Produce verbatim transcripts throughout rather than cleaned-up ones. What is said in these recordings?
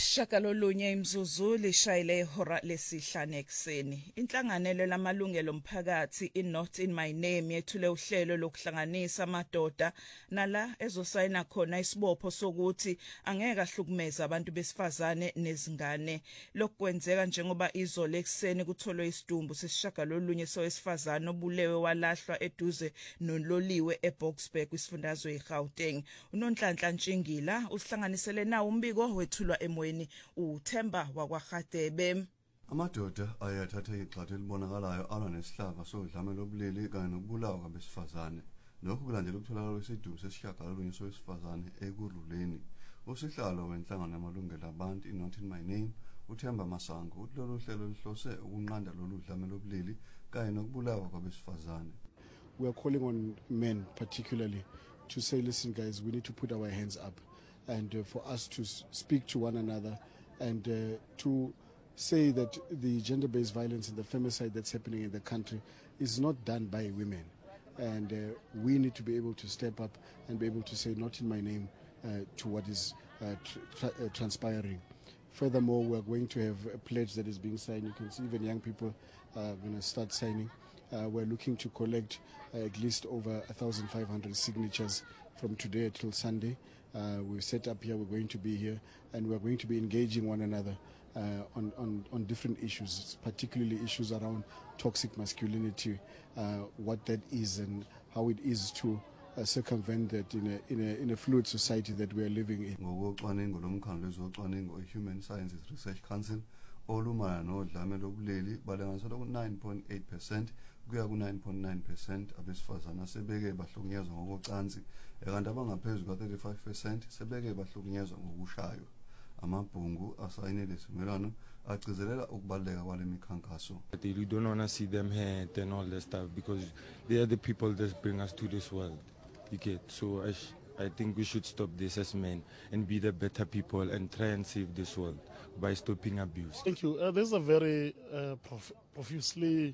Ishagalolunye imzuzu lishayile ihora lesihlanu ekseni. Inhlanganelo lamalungelo omphakathi iNot in My Name yethule uhlelo lokuhlanganisa amadoda nala ezosayina khona isibopho sokuthi angeke ahlukumeze abantu besifazane nezingane. Lokwenzeka njengoba izolo ekseni kutholwe isidumbu sesishagalolunye sowesifazane obulewe walahlwa eduze nololiwe eBoksburg isifundazwe iGauteng. uNonhlanhla Ntshingila usihlanganisele nawo umbiko wethulwa emoyeni uThemba wakwaGadebe. Amadoda ayathatha igxathu elibonakalayo alwa nesihlava sodlame lobulili kanye nokubulawa kwabesifazane. Lokhu kulandela ukutholakala kwesidumo sesishagalolunye sowesifazane ekuruleni. Usihlalo wenhlangano yamalungelo abantu iNot in My Name uThemba Masango uthi lolu hlelo lihlose ukunqanda lolu dlame lobulili kanye nokubulawa kwabesifazane. We are calling on men particularly to say, listen guys, we need to put our hands up and uh, for us to speak to one another and uh, to say that the gender-based violence and the femicide that's happening in the country is not done by women. And uh, we need to be able to step up and be able to say not in my name uh, to what is uh, tra uh, transpiring. Furthermore, we're going to have a pledge that is being signed. You can see even young people are going to start signing. Uh, we're looking to collect uh, at least over one thousand five hundred signatures from today till Sunday. Uh, we're set up here, we're going to be here, and we're going to be engaging one another uh, on, on, on different issues, particularly issues around toxic masculinity, uh, what that is and how it is to uh, circumvent that in a, in, a, in a fluid society that we are living in. Ngokocwaningo lomkhandlu wezocwaningo iHuman Sciences Research Council olumana nodlame lobulili balanganisela ku nine point eight percent kuya ku nine point nine percent abesifazana sebeke bahlukunyezwa ngokocansi ekanti abangaphezulu ka thirty-five percent sebeke bahlukunyezwa ngokushaywa. Amabhungu asayinele isimelano agcizelela ukubaleka kwale mikhankaso. We don't want to see them hurt and all that stuff because they are the people that bring us to this world. You get so I I think we should stop this as men and be the better people and try and save this world by stopping abuse. Thank you. Uh, this is a very uh, prof profusely,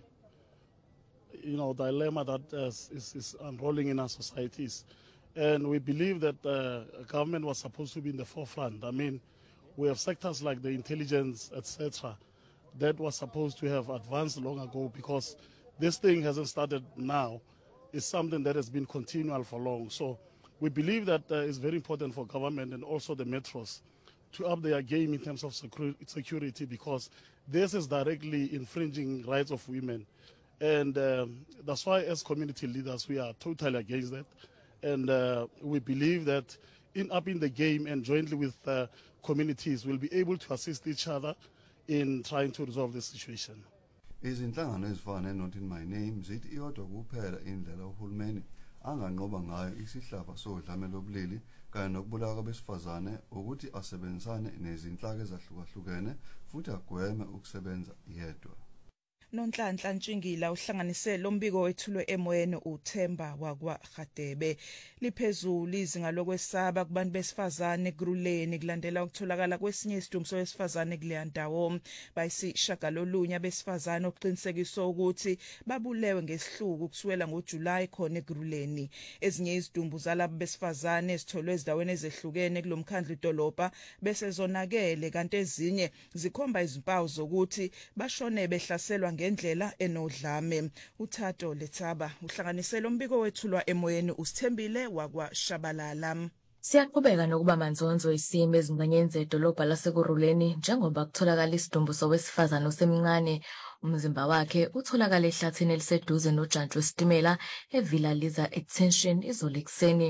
you know, dilemma that uh, is, is unrolling in our societies. And we believe that uh, government was supposed to be in the forefront. I mean, we have sectors like the intelligence, et cetera, that was supposed to have advanced long ago because this thing hasn't started now. It's something that has been continual for long. So we believe that uh, it's very important for government and also the metros to up their game in terms of security because this is directly infringing rights of women. And um, that's why as community leaders, we are totally against that. And uh, we believe that in upping the game and jointly with uh, communities, we'll be able to assist each other in trying to resolve this situation. Izinhlangano ezifana neNot in My Name zithi iyodwa kuphela indlela uhulumeni anganqoba ngayo isihlava sodlame lobulili kanye nokubulawa kwabesifazane ukuthi asebenzisane nezinhlaka ezahlukahlukene futhi agweme ukusebenza yedwa. Nonhlanhla Ntshingila uhlanganise lo mbiko wethulwe emoyeni uThemba wakwaGadebe. Liphezulu izinga lokwesaba kubantu besifazane kuruleni kulandela ukutholakala kwesinye isidumbu sowesifazane kuleya ndawo. Bayisishagalolunye besifazane oqinisekiswa ukuthi babulewe ngesihluku kusukela ngoJuly khona ekuruleni. Ezinye izidumbu zalabo besifazane ezitholwe ezindaweni ezehlukene kulomkhandlu idolobha bese zonakele kanti ezinye zikhomba izimpawu zokuthi bashone behlaselwa ngendlela enodlame. uThato Lethaba uhlanganisela umbiko wethulwa emoyeni usithembile wakwaShabalala. Siyaqhubeka nokuba manzonzo isimo ezinganyeni zedolobha lasekuruleni njengoba kutholakala isidumbu sowesifazane osemncane. Umzimba wakhe utholakala ehlathini eliseduze nojantshi wesitimela eVilla Liza Extension izolo ekseni.